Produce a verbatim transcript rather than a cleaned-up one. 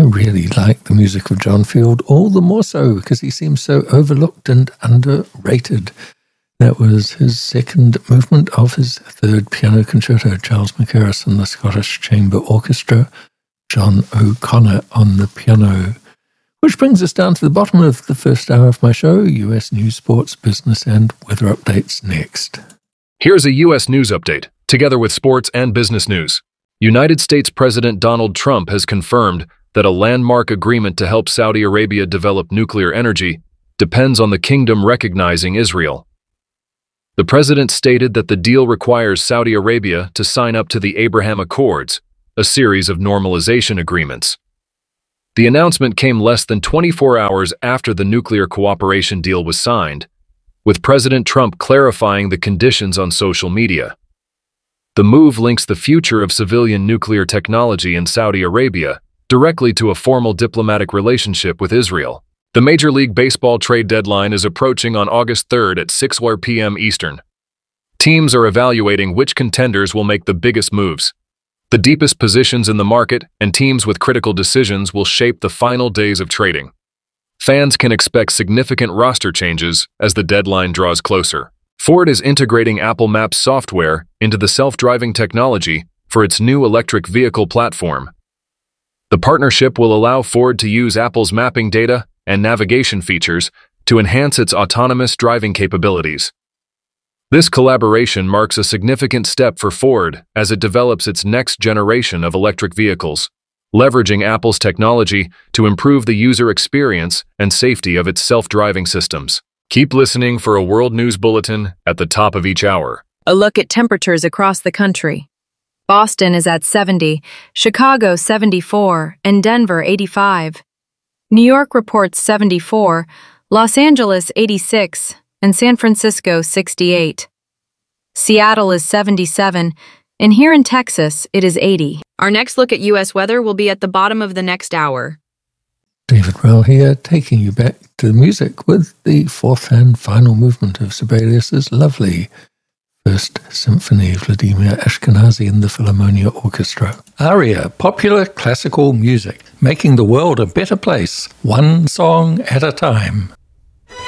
really like the music of John Field, all the more so because he seems so overlooked and underrated. That was his second movement of his third piano concerto, Charles Mackerras and the Scottish Chamber Orchestra, John O'Connor on the piano. Which brings us down to the bottom of the first hour of my show. U S news, sports, business, and weather updates next. Here's a U S news update, together with sports and business news. United States President Donald Trump has confirmed that a landmark agreement to help Saudi Arabia develop nuclear energy depends on the kingdom recognizing Israel. The president stated that the deal requires Saudi Arabia to sign up to the Abraham Accords, a series of normalization agreements. The announcement came less than twenty-four hours after the nuclear cooperation deal was signed, with President Trump clarifying the conditions on social media. The move links the future of civilian nuclear technology in Saudi Arabia directly to a formal diplomatic relationship with Israel. The Major League Baseball trade deadline is approaching on August third at six p m Eastern. Teams are evaluating which contenders will make the biggest moves. The deepest positions in the market and teams with critical decisions will shape the final days of trading. Fans can expect significant roster changes as the deadline draws closer. Ford is integrating Apple Maps software into the self-driving technology for its new electric vehicle platform. The partnership will allow Ford to use Apple's mapping data and navigation features to enhance its autonomous driving capabilities. This collaboration marks a significant step for Ford as it develops its next generation of electric vehicles, leveraging Apple's technology to improve the user experience and safety of its self-driving systems. Keep listening for a World News Bulletin at the top of each hour. A look at temperatures across the country. Boston is at seventy, Chicago seventy-four, and Denver eighty-five. New York reports seventy-four, Los Angeles eighty-six, and San Francisco sixty-eight. Seattle is seventy-seven, and here in Texas, it is eighty. Our next look at U S weather will be at the bottom of the next hour. David Rowell here, taking you back to the music with the fourth and final movement of Sibelius's lovely First Symphony, Vladimir Ashkenazy and the Philharmonia Orchestra. Aria, popular classical music, making the world a better place, one song at a time.